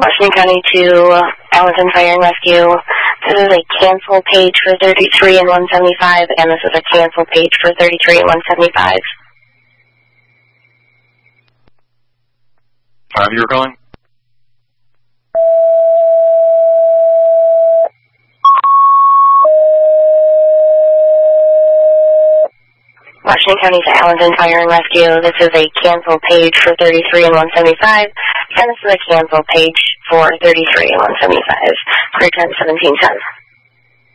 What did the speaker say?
Washington County to Allenton Fire and Rescue. This is a cancel page for 33 and 175, and this is a cancel page for 33 and 175. You're calling? Washington County to Allenton Fire and Rescue. This is a cancel page for 33 and 175, and this is a cancel page for 33 and 175. Clear time 1710.